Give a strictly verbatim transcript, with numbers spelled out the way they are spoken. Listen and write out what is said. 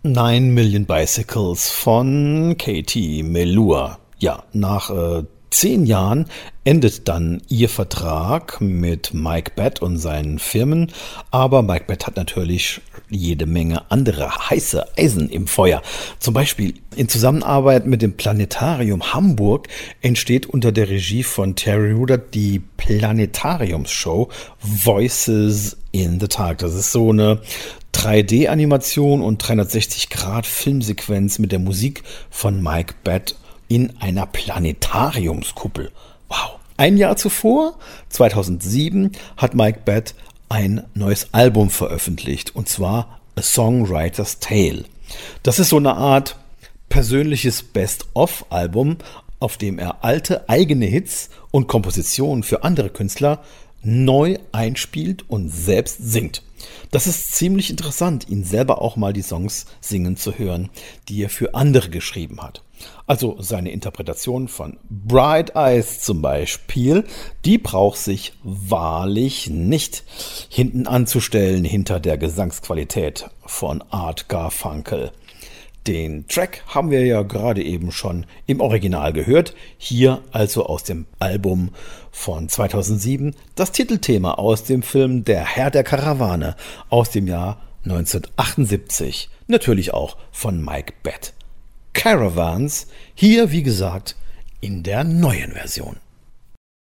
Nine Million Bicycles von Katie Melua. Ja, nach äh, zehn Jahren endet dann ihr Vertrag mit Mike Batt und seinen Firmen. Aber Mike Batt hat natürlich jede Menge andere heiße Eisen im Feuer. Zum Beispiel in Zusammenarbeit mit dem Planetarium Hamburg entsteht unter der Regie von Terry Rudert die Planetariumsshow Voices in the Dark. Das ist so eine drei D-Animation und dreihundertsechzig Grad Filmsequenz mit der Musik von Mike Batt in einer Planetariumskuppel. Wow. Ein Jahr zuvor, zweitausendsieben, hat Mike Batt ein neues Album veröffentlicht, und zwar A Songwriter's Tale. Das ist so eine Art persönliches Best-of-Album, auf dem er alte eigene Hits und Kompositionen für andere Künstler neu einspielt und selbst singt. Das ist ziemlich interessant, ihn selber auch mal die Songs singen zu hören, die er für andere geschrieben hat. Also seine Interpretation von Bright Eyes zum Beispiel, die braucht sich wahrlich nicht hinten anzustellen hinter der Gesangsqualität von Art Garfunkel. Den Track haben wir ja gerade eben schon im Original gehört, hier also aus dem Album von zweitausendsieben, das Titelthema aus dem Film Der Herr der Karawane aus dem Jahr neunzehnhundertachtundsiebzig, natürlich auch von Mike Batt. Caravans, hier wie gesagt in der neuen Version.